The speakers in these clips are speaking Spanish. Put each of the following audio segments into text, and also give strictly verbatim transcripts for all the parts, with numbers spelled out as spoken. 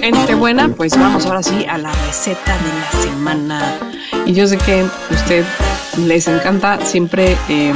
gente buena, pues vamos ahora sí a la receta de la semana. Y yo sé que a usted les encanta siempre eh,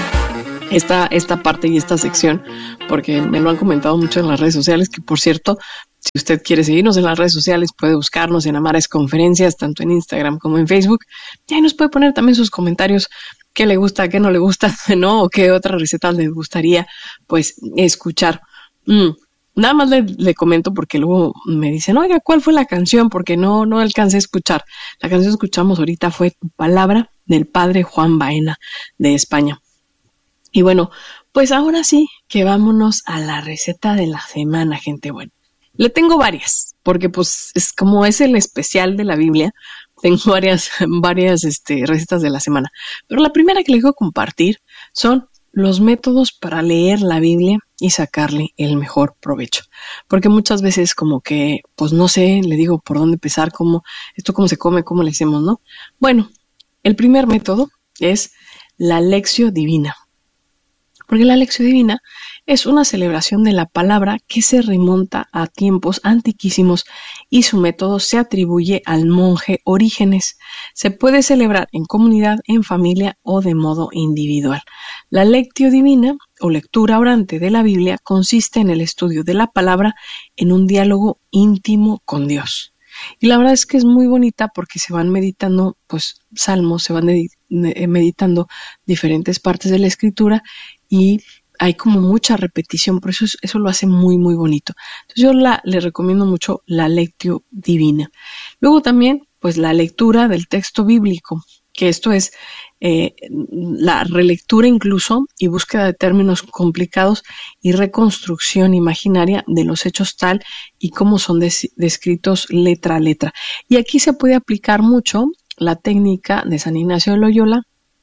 esta, esta parte y esta sección, porque me lo han comentado mucho en las redes sociales, que por cierto, si usted quiere seguirnos en las redes sociales, puede buscarnos en Amares Conferencias, tanto en Instagram como en Facebook, y ahí nos puede poner también sus comentarios, qué le gusta, qué no le gusta, ¿no? O qué otra receta le gustaría, pues, escuchar. Mm. Nada más le, le comento porque luego me dicen, oiga, ¿cuál fue la canción? Porque no, no alcancé a escuchar. La canción que escuchamos ahorita fue Tu Palabra, del padre Juan Baena, de España. Y bueno, pues ahora sí que vámonos a la receta de la semana, gente buena. Le tengo varias, porque pues es como es el especial de la Biblia, tengo varias, varias este, recetas de la semana. Pero la primera que les quiero compartir son los métodos para leer la Biblia y sacarle el mejor provecho. Porque muchas veces como que, pues no sé, le digo por dónde empezar, cómo, esto cómo se come, cómo le hacemos, ¿no? Bueno, el primer método es la Lectio Divina. Porque la Lectio Divina es una celebración de la palabra que se remonta a tiempos antiquísimos y su método se atribuye al monje Orígenes. Se puede celebrar en comunidad, en familia o de modo individual. La Lectio Divina o lectura orante de la Biblia consiste en el estudio de la palabra en un diálogo íntimo con Dios. Y la verdad es que es muy bonita porque se van meditando, pues, salmos, se van meditando diferentes partes de la escritura y hay como mucha repetición, por eso es, eso lo hace muy, muy bonito. Entonces yo la, le recomiendo mucho la Lectio Divina. Luego también, pues, la lectura del texto bíblico, que esto es eh, la relectura incluso y búsqueda de términos complicados y reconstrucción imaginaria de los hechos tal y como son des- descritos letra a letra. Y aquí se puede aplicar mucho la técnica de San Ignacio de Loyola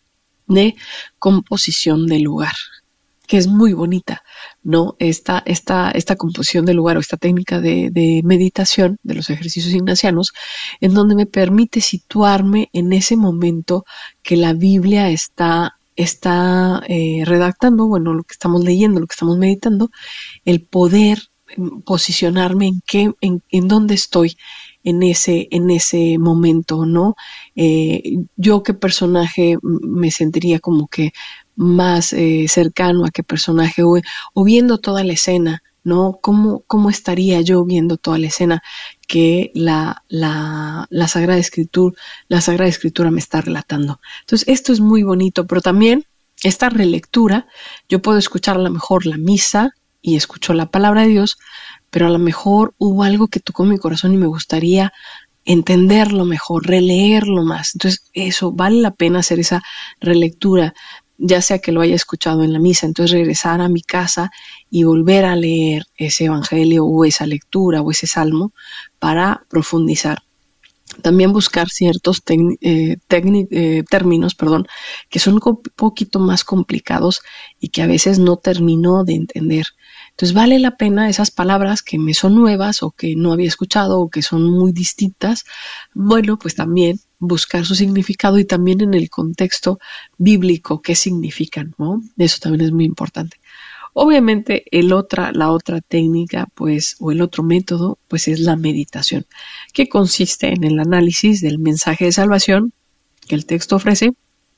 de composición del lugar, que es muy bonita, ¿no? Esta, esta, esta composición del lugar o esta técnica de, de meditación de los ejercicios ignacianos, en donde me permite situarme en ese momento que la Biblia está, está eh, redactando, bueno, lo que estamos leyendo, lo que estamos meditando, el poder posicionarme en qué, en, en dónde estoy en ese, en ese momento, ¿no? Eh, yo qué personaje me sentiría como que más eh, cercano a qué personaje o, o viendo toda la escena, ¿no? ¿Cómo, cómo estaría yo viendo toda la escena que la, la, la Sagrada Escritura, la Sagrada Escritura me está relatando? Entonces, esto es muy bonito, pero también esta relectura, yo puedo escuchar a lo mejor la misa y escucho la palabra de Dios, pero a lo mejor hubo algo que tocó mi corazón y me gustaría entenderlo mejor, releerlo más. Entonces, eso vale la pena hacer esa relectura, ya sea que lo haya escuchado en la misa, entonces regresar a mi casa y volver a leer ese evangelio o esa lectura o ese salmo para profundizar. También buscar ciertos tecni- eh, tecni- eh, términos, perdón, que son un poquito más complicados y que a veces no termino de entender. Entonces vale la pena esas palabras que me son nuevas o que no había escuchado o que son muy distintas, bueno, pues también buscar su significado y también en el contexto bíblico qué significan, ¿no? Eso también es muy importante. Obviamente el otra, la otra técnica, pues, o el otro método, pues es la meditación, que consiste en el análisis del mensaje de salvación que el texto ofrece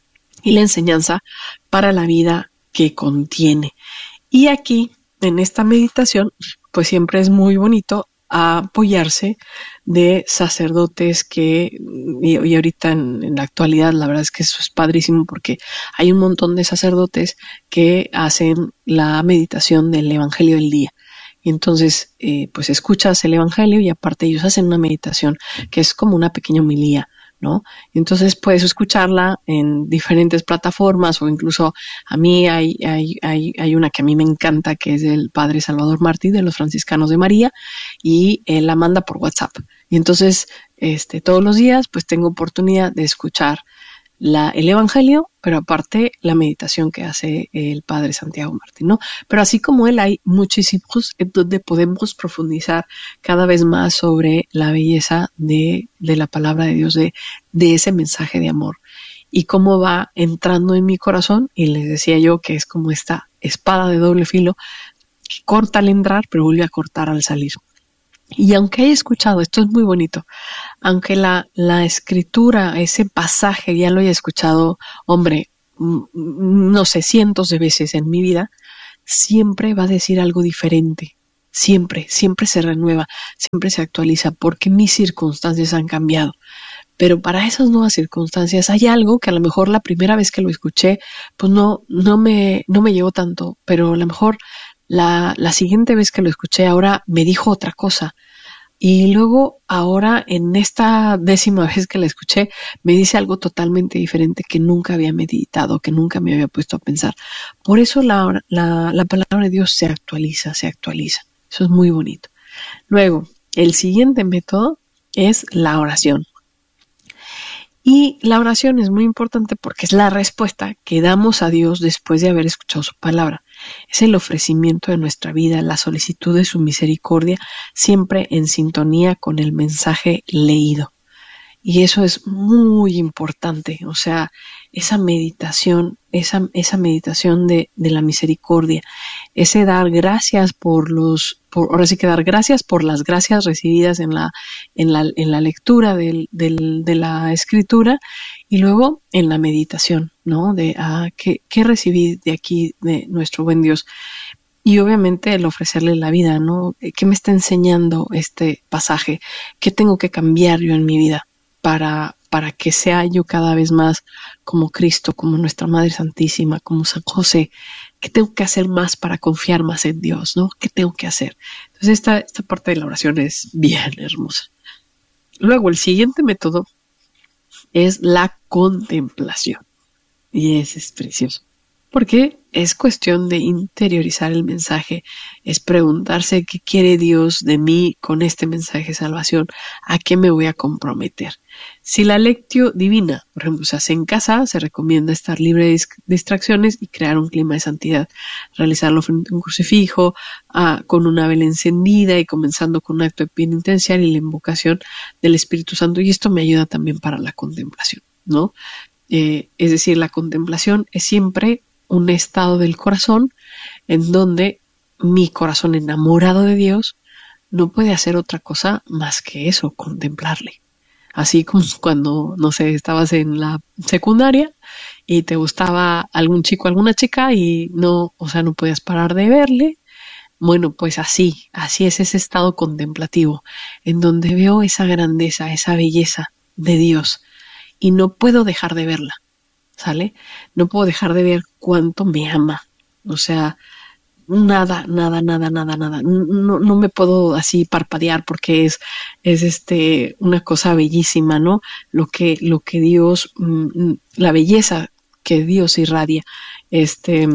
y la enseñanza para la vida que contiene. Y aquí, en esta meditación, pues siempre es muy bonito apoyarse de sacerdotes que, y, y ahorita en, en la actualidad, la verdad es que eso es padrísimo porque hay un montón de sacerdotes que hacen la meditación del Evangelio del día. Y entonces, eh, pues escuchas el Evangelio y aparte ellos hacen una meditación que es como una pequeña homilía, ¿no? Entonces puedes escucharla en diferentes plataformas o incluso a mí hay, hay, hay, hay una que a mí me encanta que es del Padre Salvador Martí de los Franciscanos de María y él la manda por WhatsApp. Y entonces este, todos los días pues tengo oportunidad de escuchar la, el Evangelio, pero aparte la meditación que hace el Padre Santiago Martín, ¿no? Pero así como él hay muchísimos en donde podemos profundizar cada vez más sobre la belleza de, de la palabra de Dios, de, de ese mensaje de amor y cómo va entrando en mi corazón. Y les decía yo que es como esta espada de doble filo que corta al entrar, pero vuelve a cortar al salir. Y aunque haya escuchado, esto es muy bonito, aunque la, la escritura, ese pasaje ya lo haya escuchado, hombre, no sé, cientos de veces en mi vida, siempre va a decir algo diferente. Siempre, siempre se renueva, siempre se actualiza, porque mis circunstancias han cambiado. Pero para esas nuevas circunstancias hay algo que a lo mejor la primera vez que lo escuché, pues no, no me, no me llegó tanto, pero a lo mejor la, la siguiente vez que lo escuché ahora me dijo otra cosa. Y luego ahora en esta décima vez que la escuché me dice algo totalmente diferente que nunca había meditado, que nunca me había puesto a pensar. Por eso la, la, la palabra de Dios se actualiza, se actualiza. Eso es muy bonito. Luego, el siguiente método es la oración. Y la oración es muy importante porque es la respuesta que damos a Dios después de haber escuchado su palabra. Es el ofrecimiento de nuestra vida, la solicitud de su misericordia, siempre en sintonía con el mensaje leído. Y eso es muy importante, o sea, esa meditación, esa, esa meditación de, de la misericordia, ese dar gracias por los, por, ahora sí que dar gracias por las gracias recibidas en la, en la, en la lectura del, del, de la escritura y luego en la meditación, ¿no? De, ah, ¿qué, qué recibí de aquí de nuestro buen Dios? Y obviamente el ofrecerle la vida, ¿no? ¿Qué me está enseñando este pasaje? ¿Qué tengo que cambiar yo en mi vida para, para que sea yo cada vez más como Cristo, como nuestra Madre Santísima, como San José? ¿Qué tengo que hacer más para confiar más en Dios, ¿no? ¿Qué tengo que hacer? Entonces esta, esta parte de la oración es bien hermosa. Luego el siguiente método es la contemplación. Y ese es precioso. Porque es cuestión de interiorizar el mensaje, es preguntarse qué quiere Dios de mí con este mensaje de salvación, a qué me voy a comprometer. Si la lectio divina, por ejemplo, se hace en casa, se recomienda estar libre de distracciones y crear un clima de santidad, realizarlo frente a un crucifijo, a, con una vela encendida y comenzando con un acto de penitencia y la invocación del Espíritu Santo, y esto me ayuda también para la contemplación, ¿no? Eh, es decir, la contemplación es siempre un estado del corazón en donde mi corazón enamorado de Dios no puede hacer otra cosa más que eso, contemplarle. Así como cuando, no sé, estabas en la secundaria y te gustaba algún chico, alguna chica y no, o sea, no podías parar de verle. Bueno, pues así, así es ese estado contemplativo en donde veo esa grandeza, esa belleza de Dios y no puedo dejar de verla. ¿Sale? No puedo dejar de ver cuánto me ama. O sea, nada, nada, nada, nada, nada. No, no me puedo así parpadear porque es, es este, una cosa bellísima, ¿no? Lo que, lo que Dios, la belleza que Dios irradia. Este,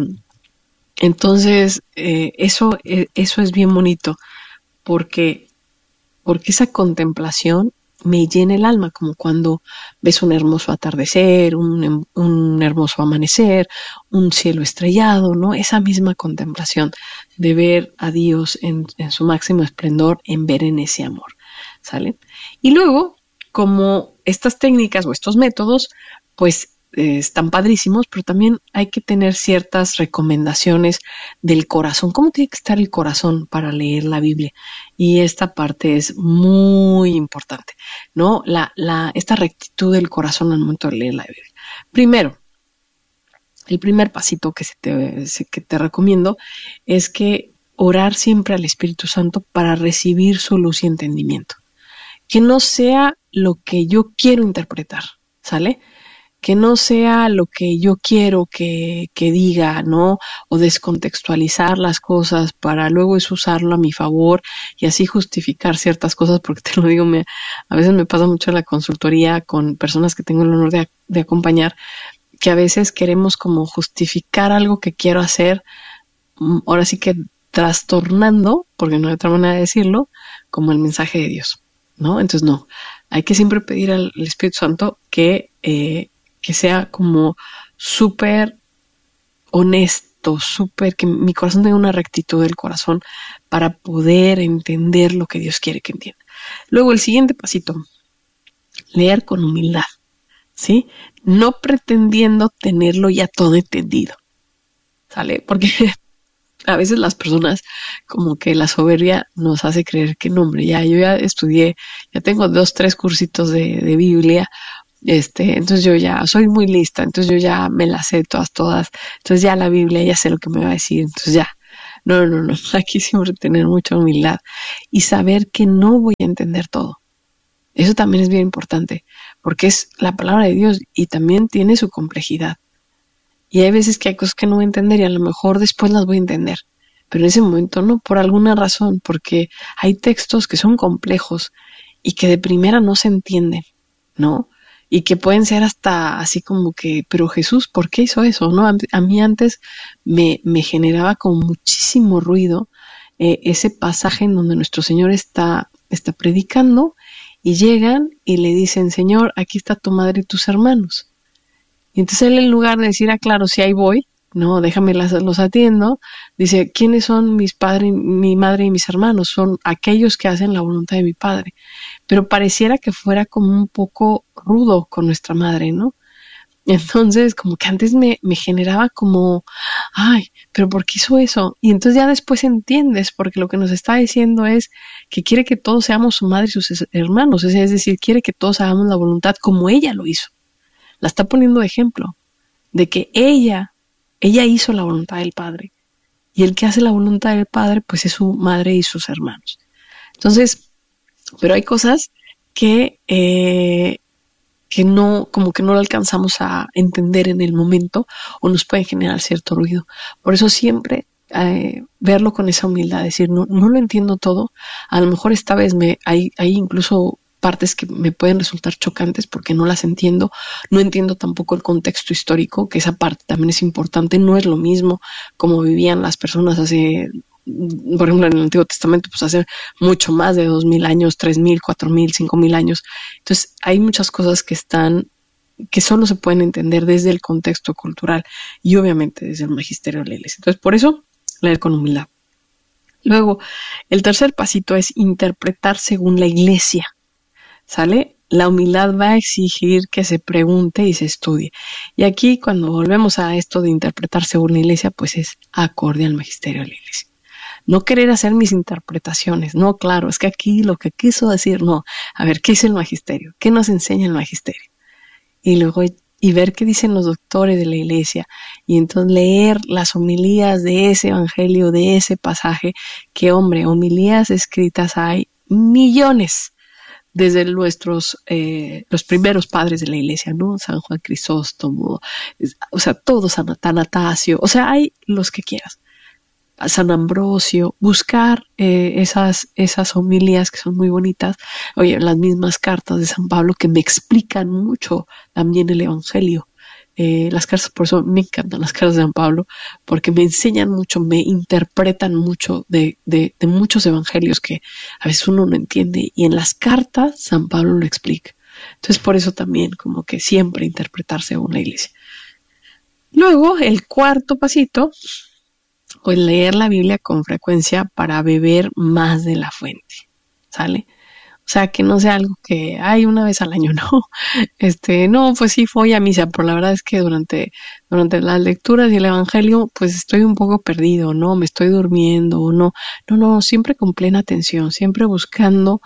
entonces, eh, eso, eso es bien bonito porque, porque esa contemplación me llena el alma, como cuando ves un hermoso atardecer, un, un hermoso amanecer, un cielo estrellado, ¿no? Esa misma contemplación de ver a Dios en, en su máximo esplendor, en ver en ese amor, ¿sale? Y luego, como estas técnicas o estos métodos, pues eh, están padrísimos, pero también hay que tener ciertas recomendaciones del corazón. ¿Cómo tiene que estar el corazón para leer la Biblia? Y esta parte es muy importante, ¿no? La, la, esta rectitud del corazón al momento de leer la Biblia. Primero, el primer pasito que, se te, que te recomiendo es que orar siempre al Espíritu Santo para recibir su luz y entendimiento. Que no sea lo que yo quiero interpretar, ¿sale? Que no sea lo que yo quiero que, que diga, ¿no? O descontextualizar las cosas para luego es usarlo a mi favor y así justificar ciertas cosas, porque te lo digo, me, a veces me pasa mucho en la consultoría con personas que tengo el honor de, de acompañar, que a veces queremos como justificar algo que quiero hacer, ahora sí que trastornando, porque no hay otra manera de decirlo, como el mensaje de Dios, ¿no? Entonces no, hay que siempre pedir al Espíritu Santo que eh, que sea como súper honesto, súper, que mi corazón tenga una rectitud del corazón para poder entender lo que Dios quiere que entienda. Luego el siguiente pasito, leer con humildad, ¿sí? No pretendiendo tenerlo ya todo entendido, ¿sale? Porque A veces las personas como que la soberbia nos hace creer que no, hombre, ya yo ya estudié, ya tengo dos, tres cursitos de, de Biblia, este, entonces yo ya soy muy lista, entonces yo ya me las sé todas, todas, entonces ya la Biblia ya sé lo que me va a decir, entonces ya. No, no, no, aquí siempre tener mucha humildad y saber que no voy a entender todo. Eso también es bien importante, porque es la palabra de Dios y también tiene su complejidad. Y hay veces que hay cosas que no voy a entender y a lo mejor después las voy a entender, pero en ese momento no, por alguna razón, porque hay textos que son complejos y que de primera no se entienden, ¿no? Y que pueden ser hasta así como que, pero Jesús, ¿por qué hizo eso? ¿No? A, a mí antes me, me generaba como muchísimo ruido eh, ese pasaje en donde nuestro Señor está, está predicando y llegan y le dicen, Señor, aquí está tu madre y tus hermanos. Y entonces él, en lugar de decir, ah, claro, sí, ahí voy, no, déjame las, los atiendo, dice, ¿quiénes son mis padres, mi madre y mis hermanos? Son aquellos que hacen la voluntad de mi padre. Pero pareciera que fuera como un poco rudo con nuestra madre, ¿no? Entonces, como que antes me, me generaba como, ay, pero ¿por qué hizo eso? Y entonces ya después entiendes, porque lo que nos está diciendo es que quiere que todos seamos su madre y sus hermanos, es decir, quiere que todos hagamos la voluntad como ella lo hizo. La está poniendo de ejemplo, de que ella, ella hizo la voluntad del Padre, y el que hace la voluntad del Padre, pues es su madre y sus hermanos. Entonces, pero hay cosas que, eh, que no, como que no lo alcanzamos a entender en el momento o nos pueden generar cierto ruido. Por eso siempre eh, verlo con esa humildad, decir, no, no lo entiendo todo, a lo mejor esta vez me hay, hay incluso partes que me pueden resultar chocantes porque no las entiendo, no entiendo tampoco el contexto histórico, que esa parte también es importante, no es lo mismo como vivían las personas hace, por ejemplo, en el Antiguo Testamento, pues hace mucho más de dos mil años, tres mil, cuatro mil, cinco mil años. Entonces, hay muchas cosas que están, que solo se pueden entender desde el contexto cultural y obviamente desde el magisterio de la Iglesia. Entonces, por eso, leer con humildad. Luego, el tercer pasito es interpretar según la Iglesia. ¿Sale? La humildad va a exigir que se pregunte y se estudie. Y aquí, cuando volvemos a esto de interpretar según la Iglesia, pues es acorde al magisterio de la Iglesia. No querer hacer mis interpretaciones, no, claro, es que aquí lo que quiso decir, no, a ver, ¿qué dice el magisterio? ¿Qué nos enseña el magisterio? Y luego, y ver qué dicen los doctores de la Iglesia, y entonces leer las homilías de ese evangelio, de ese pasaje, que hombre, homilías escritas hay millones, desde nuestros, eh, los primeros padres de la Iglesia, ¿no? San Juan Crisóstomo, o sea, todos, San Atanasio, o sea, hay los que quieras. San Ambrosio, buscar eh, esas, esas homilías que son muy bonitas, oye, las mismas cartas de San Pablo que me explican mucho también el Evangelio. Eh, las cartas, por eso me encantan las cartas de San Pablo, porque me enseñan mucho, me interpretan mucho de, de, de muchos evangelios que a veces uno no entiende, y en las cartas San Pablo lo explica. Entonces, por eso también como que siempre interpretar según la Iglesia. Luego, el cuarto pasito, pues leer la Biblia con frecuencia para beber más de la fuente, ¿sale? O sea, que no sea algo que hay una vez al año, no. Este, no, pues sí voy a misa, pero la verdad es que durante, durante las lecturas y el evangelio, pues estoy un poco perdido, ¿no? Me estoy durmiendo, o no. No, no, siempre con plena atención, siempre buscando,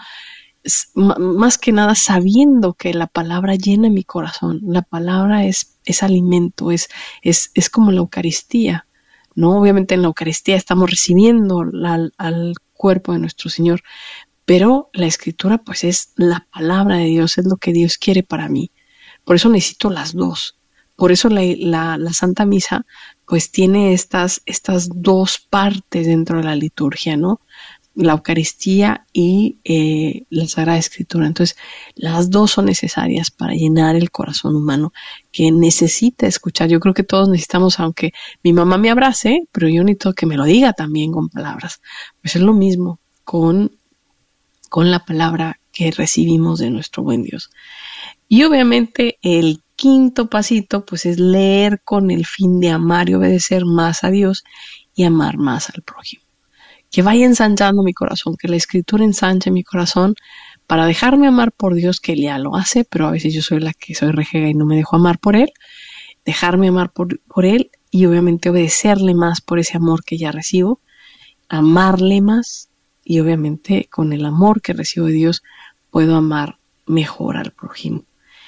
más que nada sabiendo que la palabra llena mi corazón. La palabra es, es alimento, es, es, es como la Eucaristía, ¿no? Obviamente en la Eucaristía estamos recibiendo la, al cuerpo de nuestro Señor, pero la Escritura pues es la palabra de Dios, es lo que Dios quiere para mí. Por eso necesito las dos. Por eso la, la, la Santa Misa pues tiene estas, estas dos partes dentro de la liturgia, ¿no? La Eucaristía y eh, la Sagrada Escritura. Entonces, las dos son necesarias para llenar el corazón humano que necesita escuchar. Yo creo que todos necesitamos, aunque mi mamá me abrace, pero yo necesito que me lo diga también con palabras. Pues es lo mismo con con la palabra que recibimos de nuestro buen Dios. Y obviamente el quinto pasito pues es leer con el fin de amar y obedecer más a Dios y amar más al prójimo. Que vaya ensanchando mi corazón, que la Escritura ensanche mi corazón para dejarme amar por Dios, que Él ya lo hace, pero a veces yo soy la que soy rejega y no me dejo amar por Él, dejarme amar por, por Él y obviamente obedecerle más por ese amor que ya recibo, amarle más y obviamente con el amor que recibo de Dios puedo amar mejor al prójimo.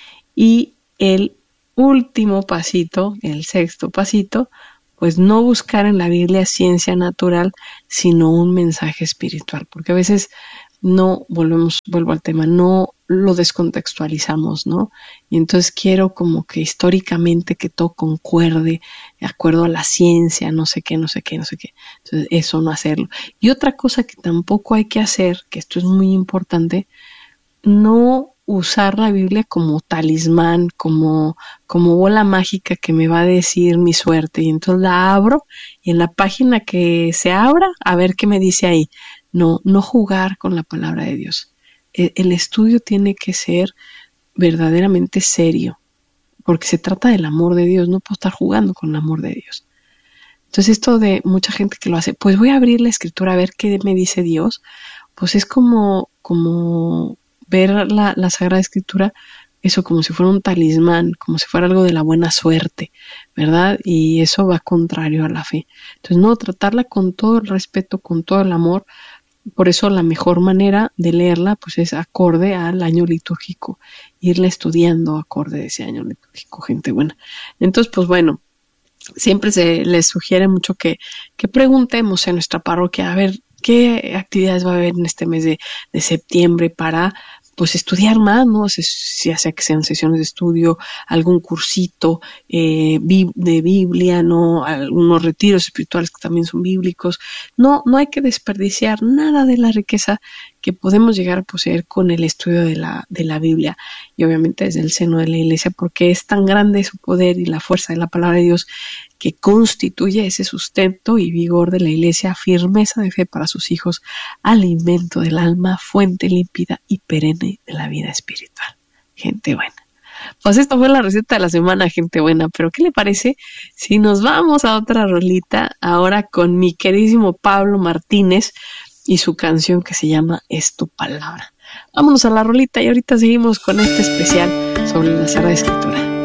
Y el último pasito, el sexto pasito, pues no buscar en la Biblia ciencia natural, sino un mensaje espiritual, porque a veces no, volvemos, vuelvo al tema, no lo descontextualizamos, ¿no? Y entonces quiero como que históricamente que todo concuerde, de acuerdo a la ciencia, no sé qué, no sé qué, no sé qué. Entonces eso no hacerlo. Y otra cosa que tampoco hay que hacer, que esto es muy importante, no usar la Biblia como talismán, como, como bola mágica que me va a decir mi suerte. Y entonces la abro y en la página que se abra, a ver qué me dice ahí. No, no jugar con la palabra de Dios. El, el estudio tiene que ser verdaderamente serio, porque se trata del amor de Dios, no puedo estar jugando con el amor de Dios. Entonces esto de mucha gente que lo hace, pues voy a abrir la escritura a ver qué me dice Dios, pues es como, como ver la, la Sagrada Escritura, eso como si fuera un talismán, como si fuera algo de la buena suerte, ¿verdad? Y eso va contrario a la fe. Entonces, no, tratarla con todo el respeto, con todo el amor. Por eso la mejor manera de leerla pues es acorde al año litúrgico, irla estudiando acorde a ese año litúrgico, gente buena. Entonces, pues bueno, siempre se les sugiere mucho que, que preguntemos en nuestra parroquia, a ver, ¿qué actividades va a haber en este mes de, de septiembre para pues estudiar más, ¿no? Si sea que sean sesiones de estudio, algún cursito eh, de Biblia, ¿no? Algunos retiros espirituales que también son bíblicos. No, no hay que desperdiciar nada de la riqueza que podemos llegar a poseer con el estudio de la, de la Biblia y obviamente desde el seno de la Iglesia, porque es tan grande su poder y la fuerza de la palabra de Dios que constituye ese sustento y vigor de la Iglesia, firmeza de fe para sus hijos, alimento del alma, fuente límpida y perenne de la vida espiritual. Gente buena. Pues esta fue la receta de la semana, gente buena, pero ¿qué le parece si nos vamos a otra rolita ahora con mi queridísimo Pablo Martínez y su canción que se llama Es tu palabra? Vámonos a la rolita y ahorita seguimos con este especial sobre la Sagrada Escritura.